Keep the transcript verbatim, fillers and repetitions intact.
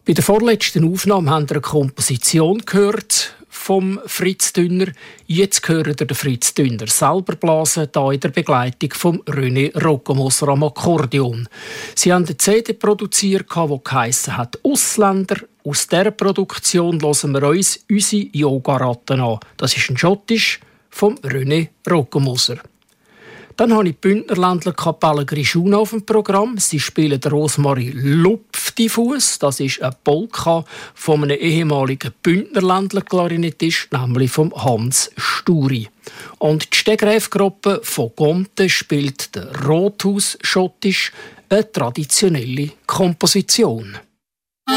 Bei der vorletzten Aufnahme haben wir eine Komposition gehört vom Fritz Dünner. Jetzt hören wir den Fritz Dünner selber blasen, hier in der Begleitung von René Roccomoser am Akkordeon. Sie haben eine C D produziert, die geheissen hat «Ausländer». Aus dieser Produktion hören wir uns unsere Yoga-Ratten an. Das ist ein Schottisch von René Roccomoser. Dann habe ich die Bündnerländler Kapelle Grischuna auf dem Programm. Sie spielen Rosmarie Lupfdifuss. Das ist eine Polka von einem ehemaligen Bündnerländler Klarinettist, nämlich vom Hans Sturi. Und die Stegreifgruppe von Gomte spielt der Rothaus Schottisch, eine traditionelle Komposition.